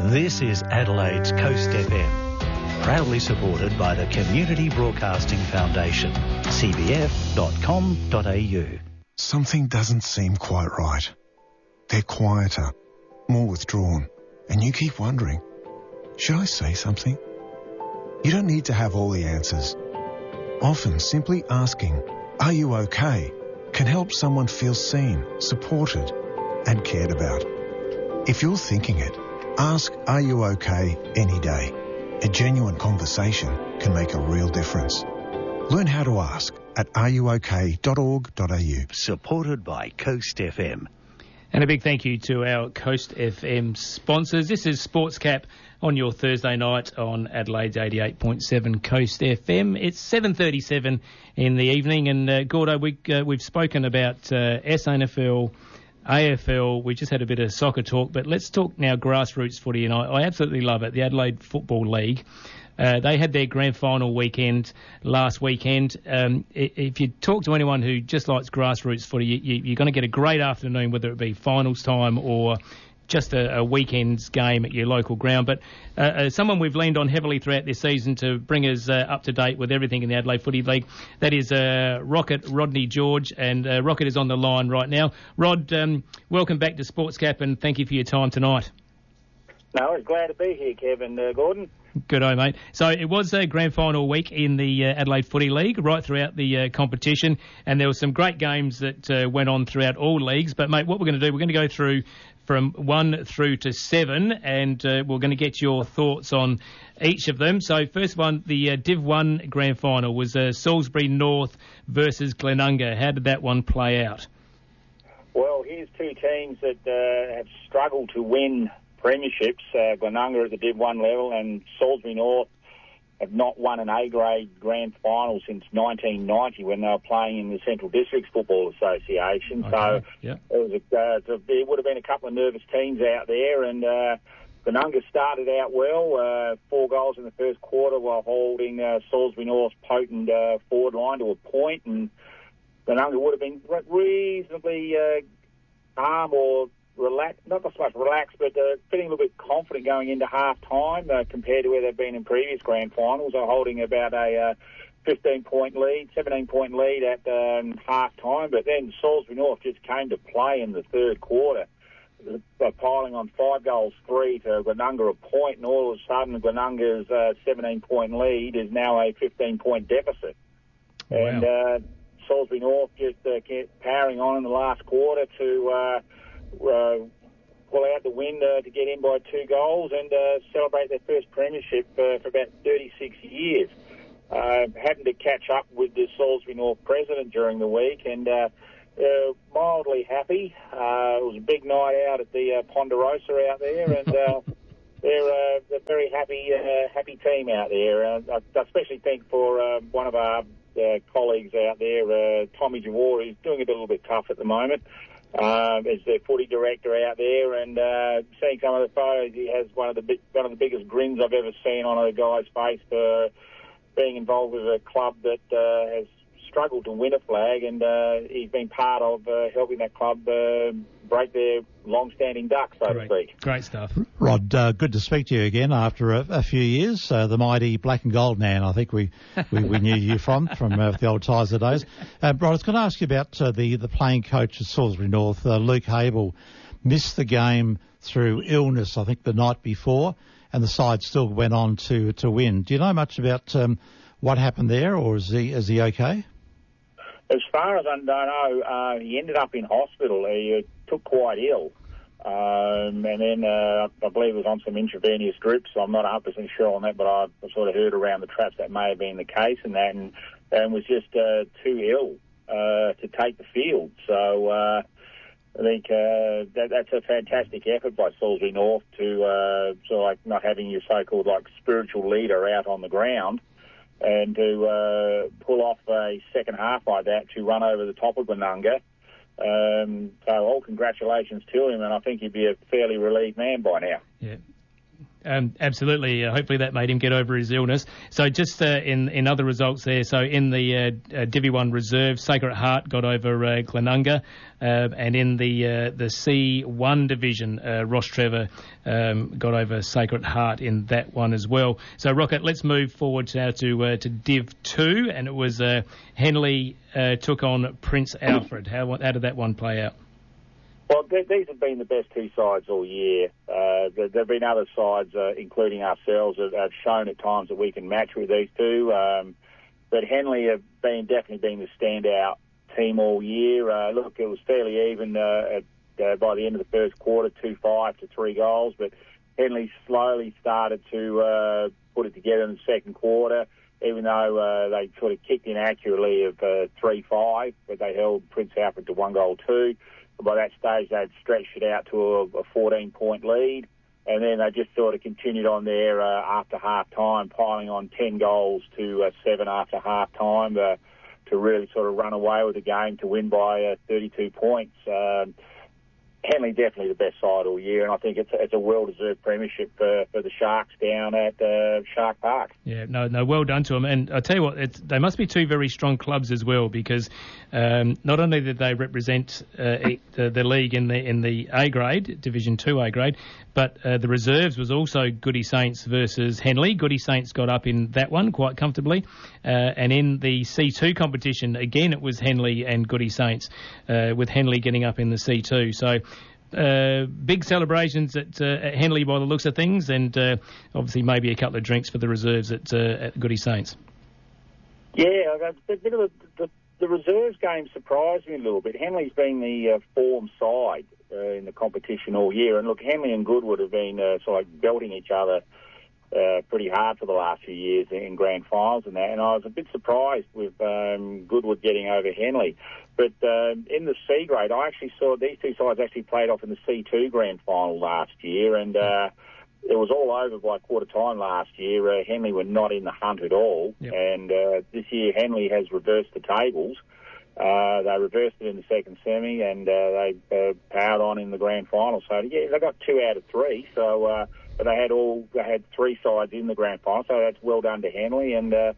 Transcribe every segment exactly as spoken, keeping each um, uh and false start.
This is Adelaide's Coast F M, proudly supported by the Community Broadcasting Foundation, c b f dot com dot a u. Something doesn't seem quite right. They're quieter, more withdrawn, and you keep wondering, should I say something? You don't need to have all the answers. Often simply asking, are you okay, can help someone feel seen, supported, and cared about. If you're thinking it, ask, are you okay, any day. A genuine conversation can make a real difference. Learn how to ask at are you okay dot org dot a u. Supported by Coast F M. And a big thank you to our Coast F M sponsors. This is Sportscap on your Thursday night on Adelaide's eighty-eight point seven Coast F M. It's seven thirty-seven in the evening, and uh, Gordo, we, uh, we've spoken about uh, S A N F L, A F L. We just had a bit of soccer talk, but let's talk now grassroots footy, and I, I absolutely love it. The Adelaide Football League. Uh, they had their grand final weekend last weekend. Um, if you talk to anyone who just likes grassroots footy, you, you, you're going to get a great afternoon, whether it be finals time or just a, a weekend's game at your local ground. But uh, uh, someone we've leaned on heavily throughout this season to bring us uh, up to date with everything in the Adelaide Footy League, that is uh, Rocket Rodney George, and uh, Rocket is on the line right now. Rod, um, welcome back to Sportscap, and thank you for your time tonight. No, it's glad to be here, Kevin uh, Gordon. Good day, mate. So it was a grand final week in the uh, Adelaide Footy League right throughout the uh, competition, and there were some great games that uh, went on throughout all leagues. But, mate, what we're going to do, we're going to go through from one through to seven, and uh, we're going to get your thoughts on each of them. So first one, the uh, Div one grand final was uh, Salisbury North versus Glenunga. How did that one play out? Well, here's two teams that uh, have struggled to win premierships. Uh, Glenunga at the Div one level, and Salisbury North have not won an A-grade grand final since nineteen ninety when they were playing in the Central Districts Football Association. Okay. So yeah. it, was a, uh, there would have been a couple of nervous teams out there, and uh, Glenunga started out well, uh, four goals in the first quarter while holding uh, Salisbury North's potent uh, forward line to a point, and Glenunga would have been reasonably uh, calm or relaxed, not so much relaxed, but uh, feeling a little bit confident going into half-time uh, compared to where they've been in previous grand finals. They're holding about a uh, fifteen-point lead, seventeen-point lead at um, half-time, but then Salisbury North just came to play in the third quarter, uh, piling on five goals, three to Glenunga a point, and all of a sudden Glenunga's uh, seventeen-point lead is now a fifteen-point deficit. Wow. And uh, Salisbury North just uh, kept powering on in the last quarter to Uh, Uh, pull out the win uh, to get in by two goals and uh, celebrate their first premiership uh, for about thirty-six years. Uh, happened to catch up with the Salisbury North president during the week, and uh, uh, mildly happy. Uh, it was a big night out at the uh, Ponderosa out there, and uh, they're, uh, they're a very happy uh, happy team out there. Uh, I especially think for uh, one of our uh, colleagues out there, uh, Tommy Jawar, who's doing it a little bit tough at the moment. Um, as their footy director out there, and uh, seeing some of the photos, he has one of the big, one of the biggest grins I've ever seen on a guy's face for being involved with a club that uh, has struggled to win a flag, and uh, he's been part of uh, helping that club uh, break their long-standing duck, so Great. to speak. Great stuff. Rod, uh, good to speak to you again after a, a few years. Uh, the mighty Black and Gold man, I think we, we, we knew you from, from uh, the old Tizer days. Uh, Rod, I was going to ask you about uh, the, the playing coach at Salisbury North, uh, Luke Hable, missed the game through illness, I think, the night before, and the side still went on to, to win. Do you know much about um, what happened there, or is he, is he okay? As far as I know, uh, he ended up in hospital. He uh, took quite ill. Um, and then uh, I believe it was on some intravenous drips. So I'm not one hundred percent sure on that, but I sort of heard around the traps that may have been the case, and that, and, and was just uh, too ill uh, to take the field. So uh, I think uh, that, that's a fantastic effort by Salisbury North to uh, sort of like not having your so-called like spiritual leader out on the ground, and to uh, pull off a second half like that to run over the top of Glenunga. Um, so all congratulations to him, and I think he'd be a fairly relieved man by now. Yeah. Um, absolutely. Uh, hopefully that made him get over his illness. So just uh, in in other results there, so in the uh, uh, Divi one Reserve, Sacred Heart got over uh, Glenunga, uh, and in the uh, the C one division, uh, Ross Trevor um, got over Sacred Heart in that one as well. So Rocket, let's move forward now to uh, to Div two, and it was uh, Henley uh, took on Prince Alfred. How how did that one play out? Well, th- these have been the best two sides all year. Uh, there have been other sides, uh, including ourselves, that have shown at times that we can match with these two. Um, but Henley have been definitely been the standout team all year. Uh, look, it was fairly even uh, at, uh, by the end of the first quarter, two five to three goals. But Henley slowly started to uh, put it together in the second quarter, even though uh, they sort of kicked in accurately of uh, three five, but they held Prince Alfred to one goal two. By that stage, they'd stretched it out to a fourteen-point lead, and then they just sort of continued on there uh, after half-time, piling on ten goals to uh, seven after half-time uh, to really sort of run away with the game to win by uh, thirty-two points. Um, Henley definitely the best side all year, and I think it's a, it's a well-deserved premiership for, for the Sharks down at uh, Shark Park. Yeah, no, no, well done to them. And I tell you what, it's, they must be two very strong clubs as well, because um, not only did they represent uh, the, the league in the in the A grade, Division Two A grade, but uh, the reserves was also Goody Saints versus Henley. Goody Saints got up in that one quite comfortably, uh, and in the C two competition again, it was Henley and Goody Saints, uh, with Henley getting up in the C two. So. Uh, big celebrations at, uh, at Henley by the looks of things, and uh, obviously maybe a couple of drinks for the reserves at, uh, at Goody Saints. Yeah, a bit of a, the, the reserves game surprised me a little bit. Henley's been the uh, form side uh, in the competition all year, and look, Henley and Goodwood have been uh, sort of belting each other uh, pretty hard for the last few years in grand finals and that, and I was a bit surprised with um, Goodwood getting over Henley. But uh, in the C grade, I actually saw these two sides actually played off in the C two grand final last year, and uh, it was all over by quarter time last year. Uh, Henley were not in the hunt at all, yep. and uh, this year Henley has reversed the tables. Uh, they reversed it in the second semi, and uh, they uh, powered on in the grand final. So yeah, they got two out of three. So, uh, but they had all they had three sides in the grand final. So that's well done to Henley, and uh,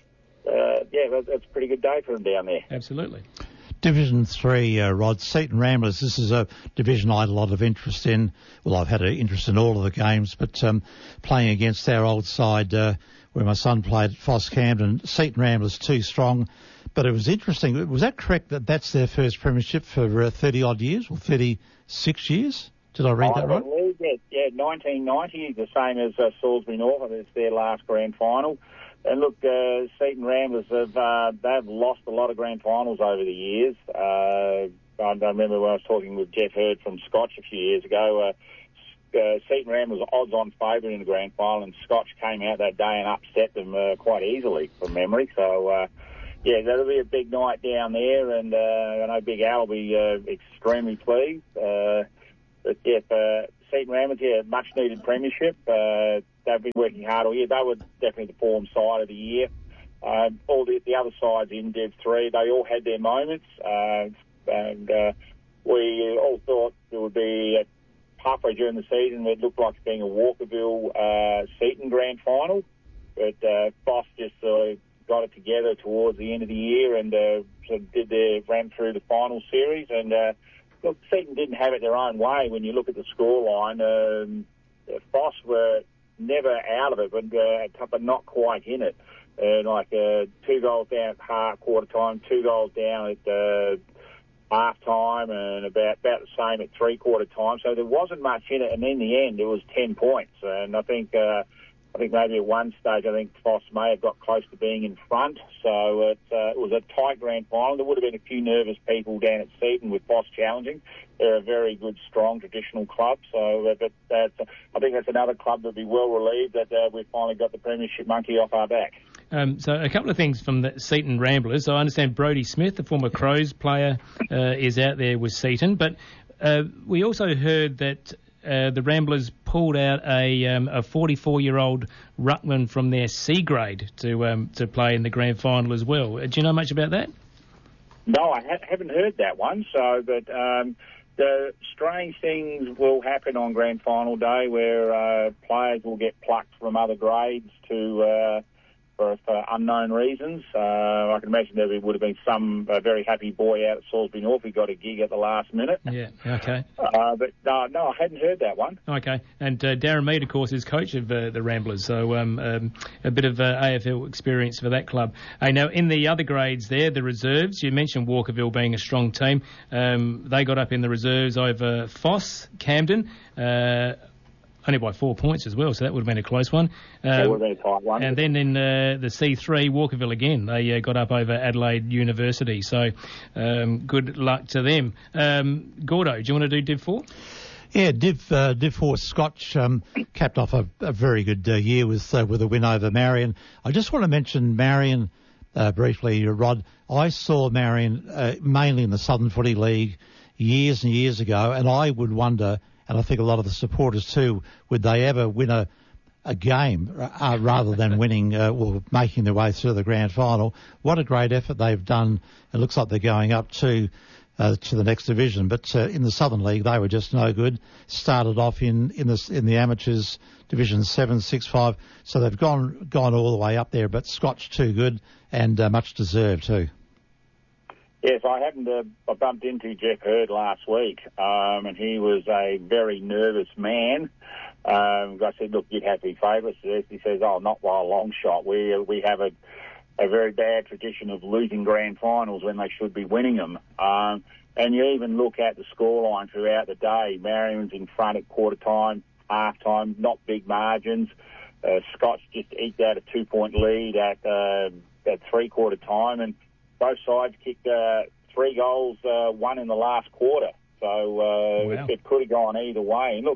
uh, yeah, that's, that's a pretty good day for them down there. Absolutely. Division three, uh, Rod, Seaton Ramblers. This is a division I had a lot of interest in. Well, I've had an interest in all of the games, but um, playing against our old side uh, where my son played, Foss Camden, Seaton Ramblers too strong. But it was interesting. Was that correct that that's their first premiership for uh, thirty-odd years or thirty-six years? Did I read I that right? believe it. Yeah, nineteen ninety, the same as uh, Salisbury North. It's their last grand final. And look, uh, Seaton Ramblers have uh, they've lost a lot of grand finals over the years. Uh, I remember when I was talking with Jeff Hurd from Scotch a few years ago. Uh, uh, Seaton Ramblers were odds-on favourite in the grand final, and Scotch came out that day and upset them uh, quite easily from memory. So, uh, yeah, that'll be a big night down there, and uh, I know Big Al will be uh, extremely pleased. Uh, but yeah, uh, Seaton Ramblers, yeah, much-needed premiership. Uh, They've been working hard all year. They were definitely the form side of the year. Uh, all the, the other sides in Div three, they all had their moments. Uh, and uh, we all thought there would be a, halfway during the season it looked like being a Walkerville uh, Seaton grand final. But uh, Foss just uh, got it together towards the end of the year and uh, sort of did their, ran through the final series. And uh, look, Seaton didn't have it their own way when you look at the scoreline. Um, Foss were never out of it, but, uh, but not quite in it. Uh, like uh, two goals down at half quarter time, two goals down at uh, half time, and about about the same at three quarter time. So there wasn't much in it, and in the end, it was ten points. And I think uh, I think maybe at one stage, I think Foss may have got close to being in front. So it, uh, it was a tight grand final. There would have been a few nervous people down at Seaton with Foss challenging. They're a very good, strong, traditional club. So, uh, but that's, I think that's another club that'll be well relieved that uh, we've finally got the premiership monkey off our back. Um, so a couple of things from the Seaton Ramblers. I understand Brodie Smith, the former Crows player, uh, is out there with Seaton. But uh, we also heard that uh, the Ramblers pulled out a um, a forty-four-year-old ruckman from their C grade to um, to play in the grand final as well. Do you know much about that? No, I ha- haven't heard that one. So, but um, the strange things will happen on grand final day where uh, players will get plucked from other grades to uh, for, for unknown reasons. Uh, I can imagine there would have been some uh, very happy boy out at Salisbury North who got a gig at the last minute. Yeah, okay. Uh, but no, no, I hadn't heard that one. Okay, and uh, Darren Mead, of course, is coach of uh, the Ramblers, so um, um, a bit of uh, A F L experience for that club. Hey, now, in the other grades there, the reserves, you mentioned Walkerville being a strong team. Um, they got up in the reserves over Foss, Camden, uh, only by four points as well, so that would have been a close one. Um, that would have been a tight one. And then in uh, the C three, Walkerville again, they uh, got up over Adelaide University, so um, good luck to them. Um, Gordo, do you want to do Div four? Yeah, Div uh, Div four Scotch um, capped off a, a very good uh, year with uh, with a win over Marion. I just want to mention Marion uh, briefly, Rod. I saw Marion uh, mainly in the Southern Footy League years and years ago, and I would wonder, and I think a lot of the supporters too, would they ever win a, a game uh, rather than winning uh, or making their way through the grand final? What a great effort they've done. It looks like they're going up to uh, to the next division. But uh, in the Southern League, they were just no good. Started off in in the in the amateurs division seven, six, five. So they've gone gone all the way up there. But Scotch too good and uh, much deserved too. Yes, I happened to I bumped into Jeff Hurd last week, um, and he was a very nervous man. Um, I said, look, you'd have to be favourites to this. He says, oh, not by a long shot. We we have a, a very bad tradition of losing grand finals when they should be winning them. Um, and you even look at the scoreline throughout the day. Marion's in front at quarter time, half time, not big margins. Uh, Scott's just eked out a two-point lead at, uh, at three-quarter time, and both sides kicked uh, three goals, uh, one in the last quarter. So uh, wow. it, it could have gone either way. And look,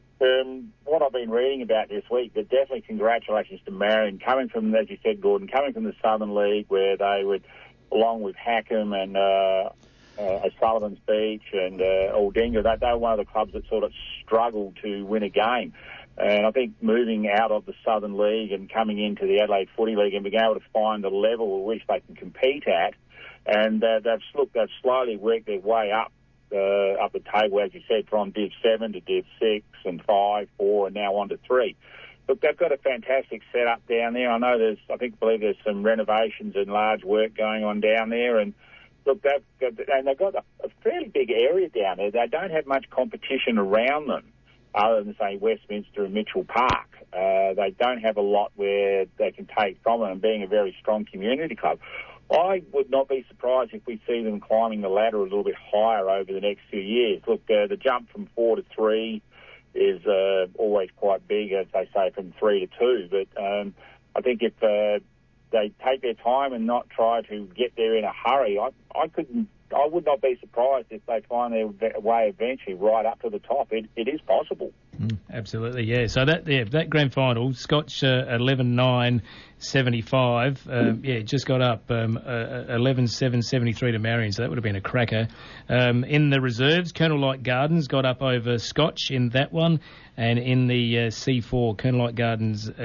um, what I've been reading about this week, but definitely congratulations to Marion, coming from, as you said, Gordon, coming from the Southern League where they would, along with Hackham and uh, uh, Sullivan's Beach and uh, Aldinga, they, they were one of the clubs that sort of struggled to win a game. And I think moving out of the Southern League and coming into the Adelaide Footy League and being able to find a level at which they can compete at, and uh, they've look, they've slowly worked their way up uh, up the table, as you said, from Div seven to Div six and five, four, and now on to three. Look, they've got a fantastic setup down there. I know there's, I think, I believe there's some renovations and large work going on down there, and look, they've got, and they've got a, a fairly big area down there. They don't have much competition around them, other than, say, Westminster and Mitchell Park. Uh, they don't have a lot where they can take from it, and being a very strong community club, I would not be surprised if we see them climbing the ladder a little bit higher over the next few years. Look, uh, the jump from four to three is uh, always quite big, as they say, from three to two. But um, I think if uh, they take their time and not try to get there in a hurry, I, I couldn't. I would not be surprised if they find their way eventually right up to the top. It, it is possible. Mm, absolutely, yeah. So that yeah, that grand final, Scotch uh, eleven nine seventy-five, um, yeah, just got up um, uh, eleven seven seventy-three to Marion, so that would have been a cracker. Um, in the reserves, Colonel Light Gardens got up over Scotch in that one, and in the uh, C four, Colonel Light Gardens